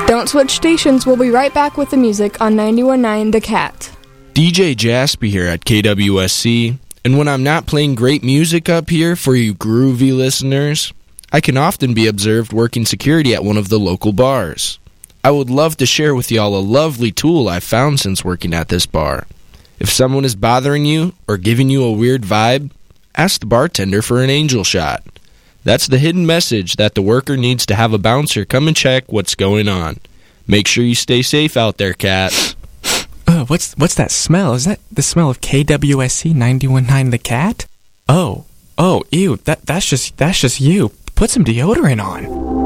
Don't switch stations. We'll be right back with the music on 91.9 The Cat. DJ Jaspy here at KWSC, and when I'm not playing great music up here for you groovy listeners, I can often be observed working security at one of the local bars. I would love to share with y'all a lovely tool I've found since working at this bar. If someone is bothering you or giving you a weird vibe, ask the bartender for an angel shot. That's the hidden message that the worker needs to have a bouncer come and check what's going on. Make sure you stay safe out there, cats. What's that smell? Is that the smell of KWSC 91.9 The Cat? Oh, ew, that's just you. Put some deodorant on.